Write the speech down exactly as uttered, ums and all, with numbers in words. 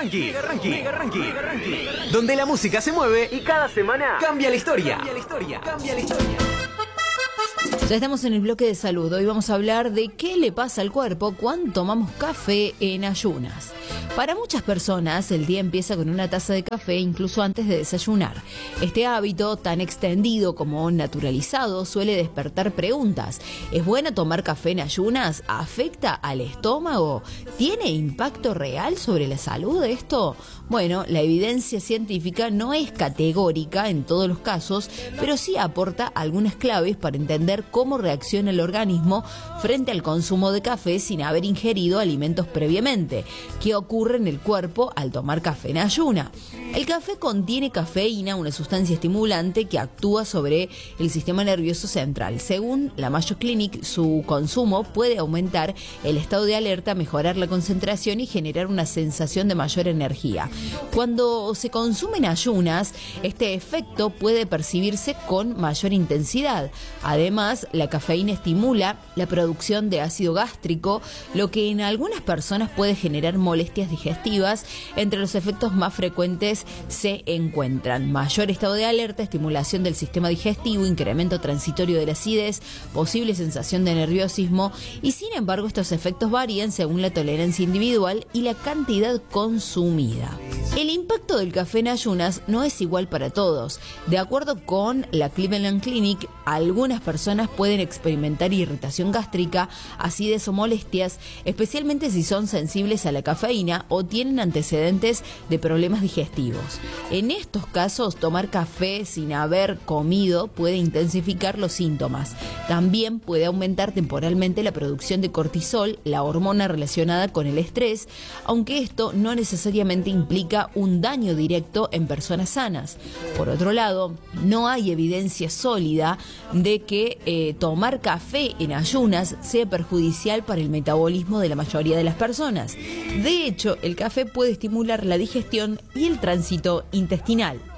Ranking, Mega Ranking, Mega Ranking, Mega Ranking, donde la música se mueve y cada semana cambia la historia. Cambia la historia. Cambia la historia. Ya estamos en el bloque de salud. Hoy vamos a hablar de qué le pasa al cuerpo cuando tomamos café en ayunas. Para muchas personas, el día empieza con una taza de café incluso antes de desayunar. Este hábito, tan extendido como naturalizado, suele despertar preguntas. ¿Es bueno tomar café en ayunas? ¿Afecta al estómago? ¿Tiene impacto real sobre la salud esto? Bueno, la evidencia científica no es categórica en todos los casos, pero sí aporta algunas claves para entender cómo reacciona el organismo frente al consumo de café sin haber ingerido alimentos previamente. ¿Qué ocurre en el cuerpo al tomar café en ayuna? El café contiene cafeína, una sustancia estimulante que actúa sobre el sistema nervioso central. Según la Mayo Clinic, su consumo puede aumentar el estado de alerta, mejorar la concentración y generar una sensación de mayor energía. Cuando se consume en ayunas, este efecto puede percibirse con mayor intensidad. Además, la cafeína estimula la producción de ácido gástrico, lo que en algunas personas puede generar molestias digestivas. Entre los efectos más frecuentes se encuentran mayor estado de alerta, estimulación del sistema digestivo, incremento transitorio de la acidez, posible sensación de nerviosismo, y sin embargo estos efectos varían según la tolerancia individual y la cantidad consumida. El impacto del café en ayunas no es igual para todos. De acuerdo con la Cleveland Clinic, algunas personas pueden experimentar irritación gástrica, acidez o molestias, especialmente si son sensibles a la cafeína o tienen antecedentes de problemas digestivos. En estos casos, tomar café sin haber comido puede intensificar los síntomas. También puede aumentar temporalmente la producción de cortisol, la hormona relacionada con el estrés, aunque esto no necesariamente implica un daño directo en personas sanas. Por otro lado, no hay evidencia sólida de que eh, tomar café en ayunas sea perjudicial para el metabolismo de la mayoría de las personas. De hecho, el café puede estimular la digestión y el tránsito intestinal.